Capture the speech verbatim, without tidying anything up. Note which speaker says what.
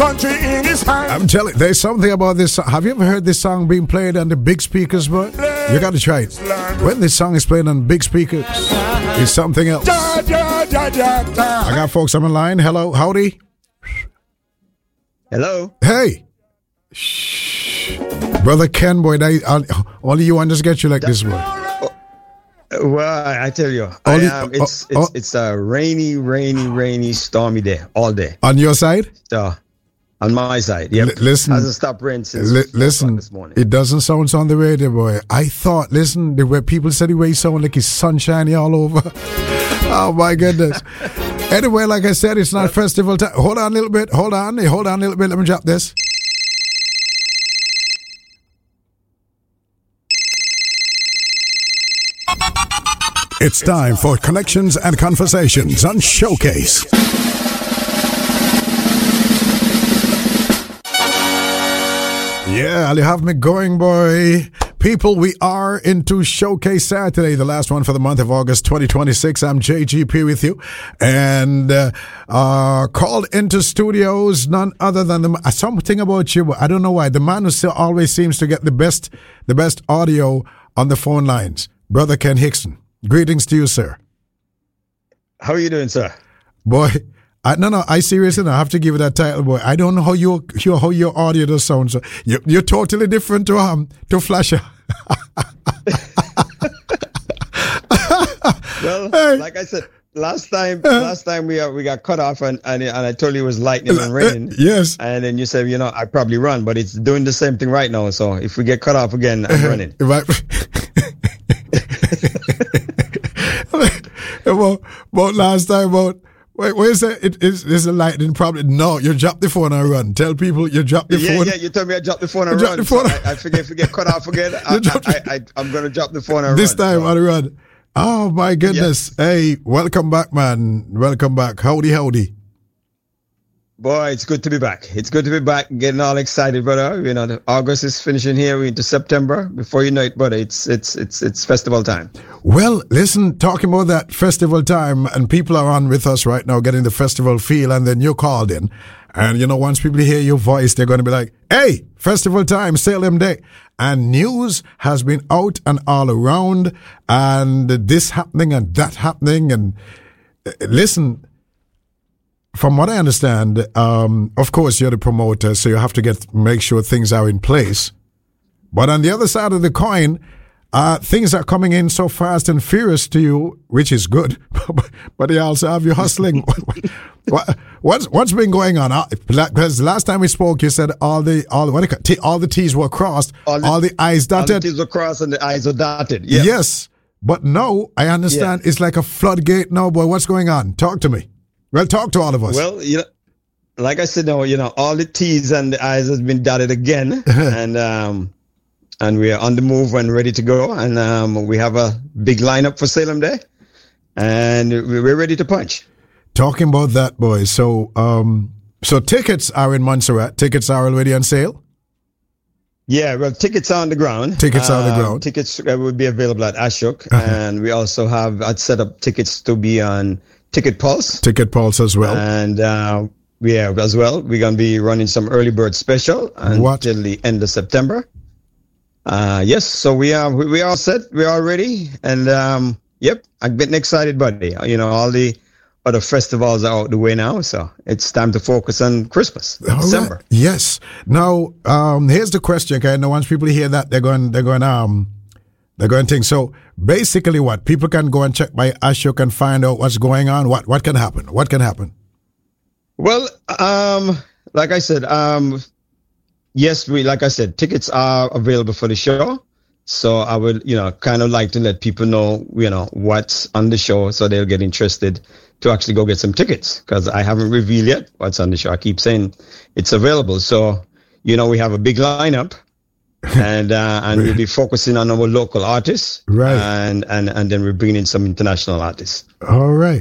Speaker 1: country in his hand.
Speaker 2: I'm telling you, there's something about this song. Have you ever heard this song being played on the big speakers, boy? You got to try it. When this song is played on big speakers, it's something else. I got folks on the line. Hello, howdy.
Speaker 3: Hello.
Speaker 2: Hey. Shh. Brother Ken, boy, I, I, only you want to get you like this, boy.
Speaker 3: Well, I tell you, I, um, it's, oh, oh. it's it's a rainy, rainy, rainy, stormy day all day.
Speaker 2: On your side?
Speaker 3: So, on my side, yeah. L-
Speaker 2: listen,
Speaker 3: hasn't stopped raining since
Speaker 2: li- listen.
Speaker 3: This morning.
Speaker 2: It doesn't sound on the radio, boy. I thought, listen, the way people said the way it sounded like it's sunshiny all over. Oh my goodness. Anyway, like I said, it's not festival time. Hold on a little bit. Hold on. Hold on a little bit. Let me drop this. It's time for Connections and Conversations on Showcase. Yeah, you have me going, boy. People, we are into Showcase Saturday, the last one for the month of August twenty twenty-six. I'm J G P with you. And uh, uh, called into studios, none other than the, uh, something about you. I don't know why. The man who still always seems to get the best, the best audio on the phone lines. Brother Ken Hickson. Greetings to you, sir.
Speaker 3: How are you doing, sir?
Speaker 2: Boy, I, no, no, I seriously, I have to give you that title, boy. I don't know how your your how your audio does sound. So you, you're totally different to um to Flasher.
Speaker 3: Well, hey. Like I said, last time, last time we uh, we got cut off, and, and and I told you it was lightning and rain.
Speaker 2: Uh, yes.
Speaker 3: And then you said, you know, I probably run, but it's doing the same thing right now. So if we get cut off again, I'm running.
Speaker 2: Right. About, about last time, about wait, wait a second, it is this a lightning problem? No, you drop the phone and run. Tell people you drop the
Speaker 3: yeah,
Speaker 2: phone.
Speaker 3: Yeah, yeah, you told me I drop the phone and
Speaker 2: you
Speaker 3: run.
Speaker 2: The phone.
Speaker 3: So I, I forget if we get cut off again. I, I, I, I'm going to drop the phone and
Speaker 2: this
Speaker 3: run.
Speaker 2: This time
Speaker 3: so.
Speaker 2: I'll run. Oh my goodness!
Speaker 3: Yes.
Speaker 2: Hey, welcome back, man. Welcome back. Howdy, howdy.
Speaker 3: Boy, it's good to be back. It's good to be back, getting all excited, brother. You know, the August is finishing here. We're into September. Before you know it, brother, it's it's it's it's festival time.
Speaker 2: Well, listen, talking about that festival time, and people are on with us right now, getting the festival feel, and then you called in, and you know, once people hear your voice, they're going to be like, "Hey, festival time, Salem Day," and news has been out and all around, and this happening and that happening, and uh, listen. From what I understand, um, of course, you're the promoter, so you have to get make sure things are in place. But on the other side of the coin, uh, things are coming in so fast and furious to you, which is good. But they also have you hustling. what, what's what's been going on? Because last time we spoke, you said all the all what do you, all the T's were crossed, all the, all the I's dotted.
Speaker 3: All the T's were crossed and the I's were dotted. Yeah.
Speaker 2: Yes, but no, I understand yeah. It's like a floodgate now, boy. What's going on? Talk to me. Well, talk to all of us.
Speaker 3: Well, you know, like I said, no, you know, all the T's and the I's has been dotted again, and um, and we are on the move and ready to go, and um, we have a big lineup for Salem Day, and we're ready to punch.
Speaker 2: Talking about that, boys. So, um, so tickets are in Montserrat. Tickets are already on sale.
Speaker 3: Yeah, well, tickets are on the ground.
Speaker 2: Tickets are on the
Speaker 3: uh,
Speaker 2: ground.
Speaker 3: Tickets uh, will be available at Ashok, uh-huh. and we also have I'd set up tickets to be on Ticket Pulse.
Speaker 2: Ticket Pulse as well.
Speaker 3: And uh, yeah, as well, we're going to be running some early bird special until what? the end of September. Uh, yes, so we are we, we are set. We are ready. And um, yep, I'm getting excited, buddy. You know, all the other festivals are out the way now, so it's time to focus on Christmas, all December.
Speaker 2: Right. Yes. Now, um, here's the question. Okay, now once people hear that, they're going, they're going, um, they're going to think. So basically, what people can go and check by Ashok and find out what's going on. What what can happen? What can happen?
Speaker 3: Well, um, like I said, um, yes, we like I said, tickets are available for the show. So I would, you know, kind of like to let people know, you know, what's on the show, so they'll get interested to actually go get some tickets, because I haven't revealed yet what's on the show. I keep saying it's available. So, you know, we have a big lineup. and uh, and we'll be focusing on our local artists,
Speaker 2: right?
Speaker 3: And and and then we're bringing in some international artists.
Speaker 2: All right.